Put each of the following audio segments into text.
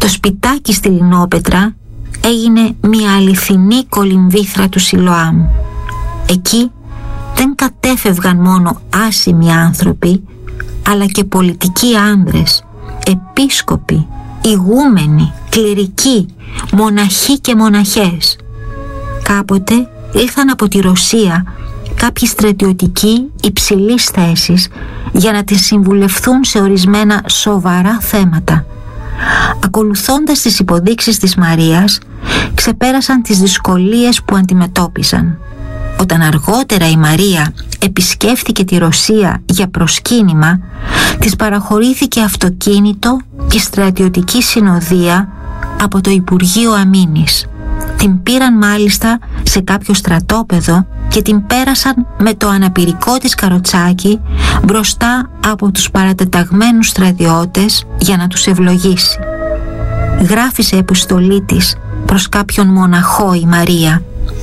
Το σπιτάκι στη Λινόπετρα έγινε μια αληθινή κολυμβήθρα του Σιλοάμ. Εκεί δεν κατέφευγαν μόνο άσημοι άνθρωποι, αλλά και πολιτικοί άνδρες, επίσκοποι, ηγούμενοι, κληρικοί, μοναχοί και μοναχές. Κάποτε ήλθαν από τη Ρωσία κάποιοι στρατιωτικοί υψηλής θέσης για να τις συμβουλευθούν σε ορισμένα σοβαρά θέματα. Ακολουθώντας τις υποδείξεις της Μαρίας, ξεπέρασαν τις δυσκολίες που αντιμετώπισαν. Όταν αργότερα η Μαρία επισκέφθηκε τη Ρωσία για προσκύνημα, της παραχωρήθηκε αυτοκίνητο και στρατιωτική συνοδεία από το Υπουργείο Αμήνης. Την πήραν μάλιστα σε κάποιο στρατόπεδο και την πέρασαν με το αναπηρικό της καροτσάκι μπροστά από τους παρατεταγμένους στρατιώτες για να τους ευλογήσει. Γράφει σε επιστολή της προς κάποιον μοναχό η Μαρία: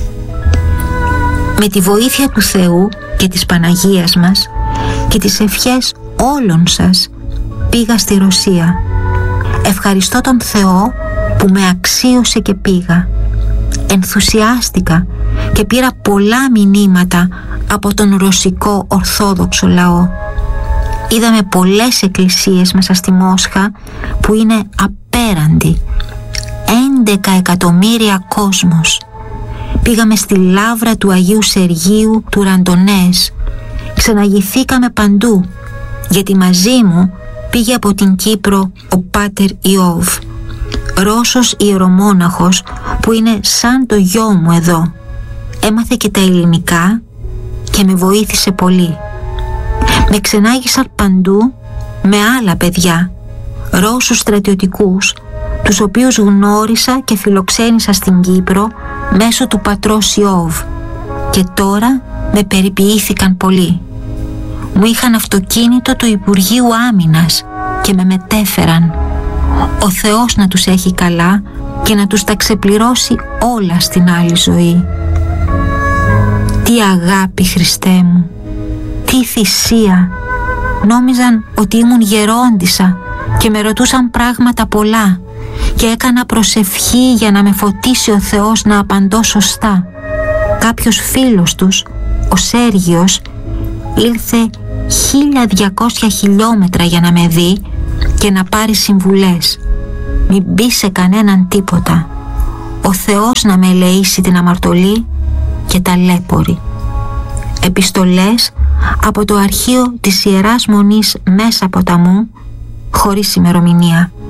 «Με τη βοήθεια του Θεού και της Παναγίας μας και τις ευχές όλων σας πήγα στη Ρωσία. Ευχαριστώ τον Θεό που με αξίωσε και πήγα. Ενθουσιάστηκα και πήρα πολλά μηνύματα από τον ρωσικό ορθόδοξο λαό. Είδαμε πολλές εκκλησίες μέσα στη Μόσχα που είναι απέραντη. 11 εκατομμύρια κόσμος. Πήγαμε στη λάβρα του Αγίου Σεργίου του Ραντονές. Ξαναγηθήκαμε παντού, γιατί μαζί μου πήγε από την Κύπρο ο Πάτερ Ιώβ, Ρώσος ιερομόναχος που είναι σαν το γιο μου εδώ. Έμαθε και τα ελληνικά και με βοήθησε πολύ. Με ξενάγησαν παντού με άλλα παιδιά, Ρώσους στρατιωτικούς, τους οποίους γνώρισα και φιλοξένησα στην Κύπρο μέσω του πατρός Ιώβ, και τώρα με περιποιήθηκαν πολύ. Μου είχαν αυτοκίνητο του Υπουργείου Άμυνας και με μετέφεραν. Ο Θεός να τους έχει καλά και να τους τα ξεπληρώσει όλα στην άλλη ζωή. Τι αγάπη, Χριστέ μου! Τι θυσία! Νόμιζαν ότι ήμουν γερόντισσα και με ρωτούσαν πράγματα πολλά και έκανα προσευχή για να με φωτίσει ο Θεός να απαντώ σωστά. Κάποιος φίλος τους, ο Σέργιος, ήλθε 1200 χιλιόμετρα για να με δει και να πάρει συμβουλές. Μην πει σε κανέναν τίποτα. Ο Θεός να με ελεήσει την αμαρτωλή και ταλέπορη. Επιστολές από το αρχείο της Ιεράς Μονής Μέσα Ποταμού, χωρίς ημερομηνία.